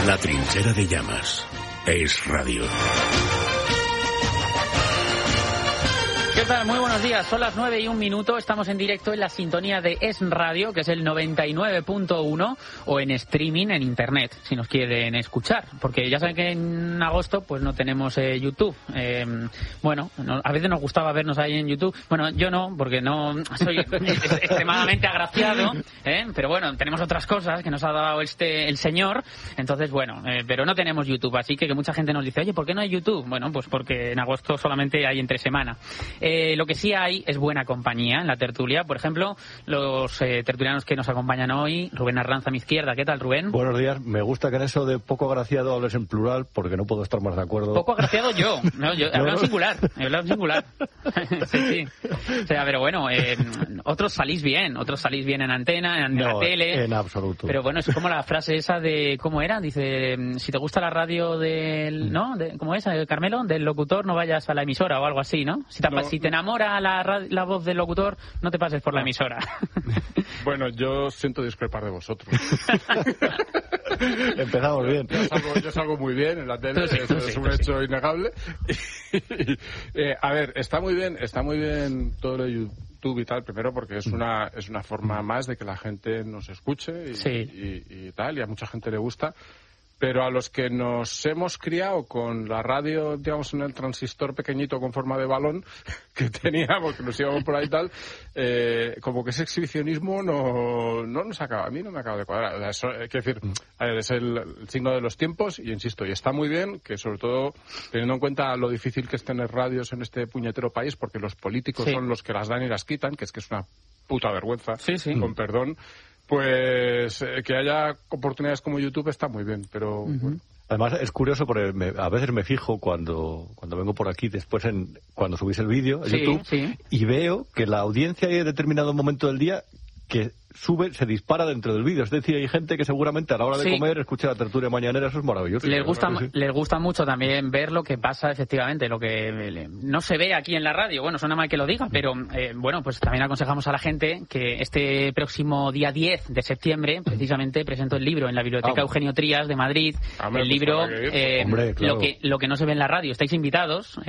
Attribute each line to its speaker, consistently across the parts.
Speaker 1: La trinchera de llamas. Es radio.
Speaker 2: ¿Qué tal? Muy buenos días. Son las 9:01. Estamos en directo en la sintonía de Es Radio, que es el 99.1, o en streaming en internet, si nos quieren escuchar. Porque ya saben que en agosto pues no tenemos YouTube. A veces nos gustaba vernos ahí en YouTube. Bueno, yo no, porque no soy extremadamente agraciado, pero bueno, tenemos otras cosas que nos ha dado el señor. Entonces, pero no tenemos YouTube. Así que mucha gente nos dice, oye, ¿por qué no hay YouTube? Bueno, pues porque en agosto solamente hay entre semana. Lo que sí hay es buena compañía en la tertulia. Por ejemplo, los tertulianos que nos acompañan hoy, Rubén Arranza a mi izquierda. ¿Qué tal, Rubén?
Speaker 3: Buenos días. Me gusta que en eso de poco agraciado hables en plural, porque no puedo estar más de acuerdo.
Speaker 2: Poco agraciado yo. No, yo he hablado en singular. Sí. O sea, pero bueno, otros salís bien en antena, en la tele.
Speaker 3: En absoluto.
Speaker 2: Pero bueno, es como la frase esa de, ¿cómo era? Dice, si te gusta la radio del, ¿no? ¿Cómo es, Carmelo? Del locutor, no vayas a la emisora o algo así, ¿no? Si te enamora la voz del locutor, no te pases por la emisora.
Speaker 4: Bueno, yo siento discrepar de vosotros.
Speaker 3: Empezamos bien.
Speaker 4: Yo salgo muy bien en la tele, es un hecho innegable. A ver, está muy bien todo lo de YouTube y tal, primero porque es una forma más de que la gente nos escuche y tal, y a mucha gente le gusta. Pero a los que nos hemos criado con la radio, digamos, en el transistor pequeñito con forma de balón que teníamos, que nos íbamos por ahí y tal, como que ese exhibicionismo no nos acaba, a mí no me acaba de cuadrar. O sea, eso, quiero decir, es el signo de los tiempos y insisto, y está muy bien que, sobre todo, teniendo en cuenta lo difícil que es tener radios en este puñetero país, porque los políticos son los que las dan y las quitan, que es una puta vergüenza, con perdón. Pues que haya oportunidades como YouTube está muy bien, pero... Bueno.
Speaker 3: Además es curioso porque a veces me fijo cuando vengo por aquí, después cuando subís el vídeo en YouTube, y veo que la audiencia hay en determinado momento del día que se dispara dentro del vídeo. Es decir, hay gente que seguramente a la hora de comer escucha la tertulia mañanera. Eso es maravilloso.
Speaker 2: Les gusta mucho también ver lo que pasa efectivamente, lo que no se ve aquí en la radio. Bueno, suena mal que lo diga, pero pues también aconsejamos a la gente que este próximo día 10 de septiembre precisamente presento el libro en la Biblioteca Eugenio Trías de Madrid. El libro lo que no se ve en la radio. Estáis invitados,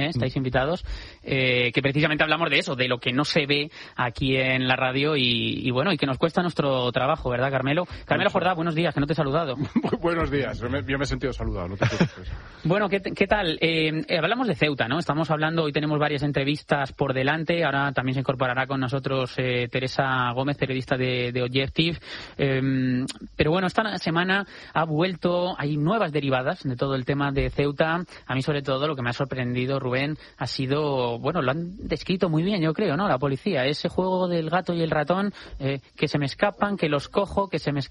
Speaker 2: que precisamente hablamos de eso, de lo que no se ve aquí en la radio y que nos cuesta nuestro trabajo, ¿verdad, Carmelo? Carmelo Jordá, buenos días, que no te he saludado.
Speaker 4: Buenos días, yo me he sentido saludado, no te preocupes.
Speaker 2: Bueno, ¿qué tal? Hablamos de Ceuta, ¿no? Estamos hablando, hoy tenemos varias entrevistas por delante, ahora también se incorporará con nosotros Teresa Gómez, periodista de Objective, pero bueno, esta semana hay nuevas derivadas de todo el tema de Ceuta. A mí, sobre todo, lo que me ha sorprendido, Rubén, ha sido, lo han descrito muy bien, yo creo, ¿no? La policía, ese juego del gato y el ratón, que se me escapan, que los cojo,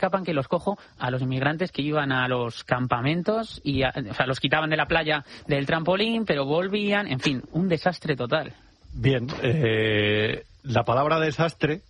Speaker 2: a los inmigrantes que iban a los campamentos y los quitaban de la playa del trampolín, pero volvían, en fin, un desastre total.
Speaker 3: Bien, la palabra desastre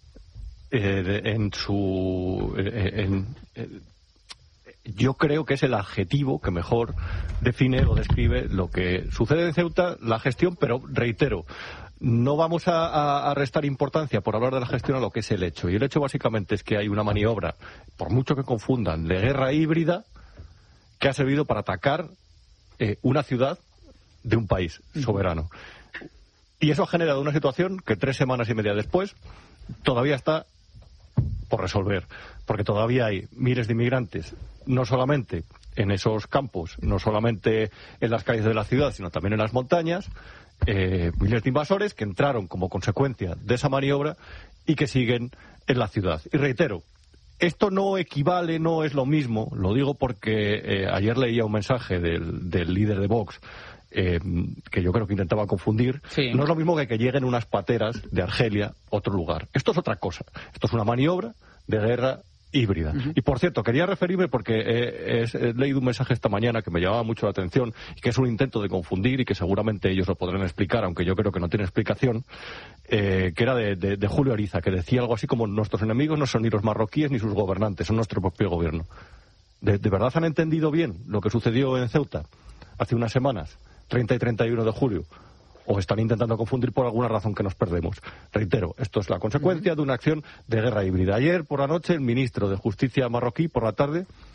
Speaker 3: yo creo que es el adjetivo que mejor define o describe lo que sucede en Ceuta, la gestión, pero reitero, no vamos a restar importancia por hablar de la gestión a lo que es el hecho. Y el hecho básicamente es que hay una maniobra, por mucho que confundan, de guerra híbrida que ha servido para atacar una ciudad de un país soberano. Y eso ha generado una situación que 3 semanas y media después todavía está por resolver, porque todavía hay miles de inmigrantes, no solamente en esos campos, no solamente en las calles de la ciudad, sino también en las montañas, miles de invasores que entraron como consecuencia de esa maniobra y que siguen en la ciudad. Y reitero, esto no equivale, no es lo mismo, lo digo porque ayer leía un mensaje del líder de Vox, que yo creo que intentaba confundir. No es lo mismo que lleguen unas pateras de Argelia a otro lugar. Esto es otra cosa. Esto es una maniobra de guerra híbrida. Y por cierto, quería referirme porque he leído un mensaje esta mañana que me llamaba mucho la atención y que es un intento de confundir y que seguramente ellos lo podrán explicar, aunque yo creo que no tiene explicación, que era de Julio Ariza, que decía algo así como: nuestros enemigos no son ni los marroquíes ni sus gobernantes, son nuestro propio gobierno. ¿De verdad han entendido bien lo que sucedió en Ceuta hace unas semanas, 30 y 31 de julio? ¿O están intentando confundir por alguna razón que nos perdemos? Reitero, esto es la consecuencia de una acción de guerra híbrida. Ayer por la noche el ministro de Justicia marroquí, por la tarde,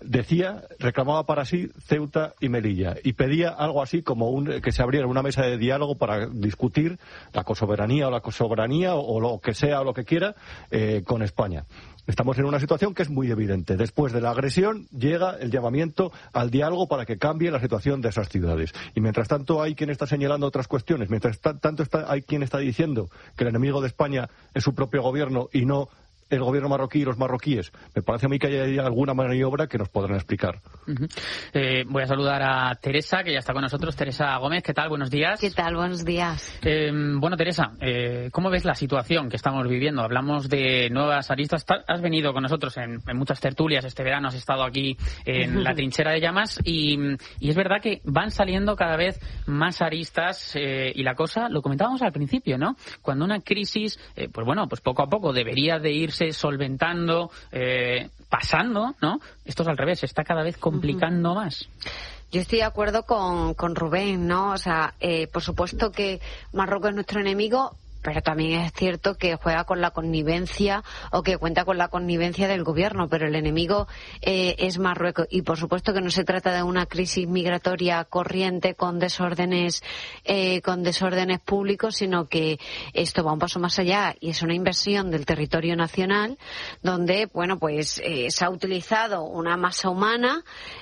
Speaker 3: reclamaba para sí Ceuta y Melilla y pedía algo así como que se abriera una mesa de diálogo para discutir la cosoberanía o lo que sea o lo que quiera con España. Estamos en una situación que es muy evidente. Después de la agresión llega el llamamiento al diálogo para que cambie la situación de esas ciudades. Y mientras tanto hay quien está señalando otras cuestiones, mientras tanto hay quien está diciendo que el enemigo de España es su propio gobierno y no el gobierno marroquí y los marroquíes. Me parece a mí que hay alguna maniobra que nos podrán explicar.
Speaker 2: Voy a saludar a Teresa, que ya está con nosotros. Teresa Gómez, ¿qué tal? Buenos días.
Speaker 5: ¿Qué tal? Buenos días.
Speaker 2: Bueno, Teresa, ¿cómo ves la situación que estamos viviendo? Hablamos de nuevas aristas. Has venido con nosotros en muchas tertulias este verano, has estado aquí en la trinchera de llamas y es verdad que van saliendo cada vez más aristas y la cosa, lo comentábamos al principio, ¿no? Cuando una crisis, pues poco a poco debería de irse solventando, pasando, ¿no? Esto es al revés, se está cada vez complicando más.
Speaker 5: Yo estoy de acuerdo con Rubén, ¿no? O sea, por supuesto que Marruecos es nuestro enemigo, pero también es cierto que juega con la connivencia o que cuenta con la connivencia del gobierno, pero el enemigo es Marruecos. Y por supuesto que no se trata de una crisis migratoria corriente con desórdenes públicos, sino que esto va un paso más allá y es una invasión del territorio nacional donde, se ha utilizado una masa humana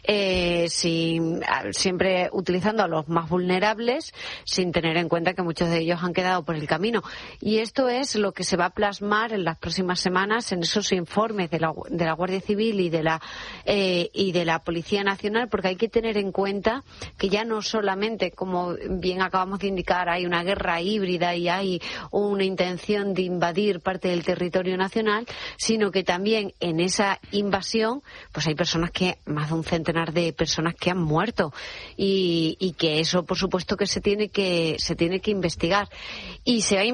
Speaker 5: siempre utilizando a los más vulnerables sin tener en cuenta que muchos de ellos han quedado por el camino. Y esto es lo que se va a plasmar en las próximas semanas en esos informes de la Guardia Civil y de la Policía Nacional, porque hay que tener en cuenta que ya no solamente, como bien acabamos de indicar, hay una guerra híbrida y hay una intención de invadir parte del territorio nacional, sino que también en esa invasión pues hay más de un centenar de personas que han muerto y que eso por supuesto que se tiene que investigar y se va a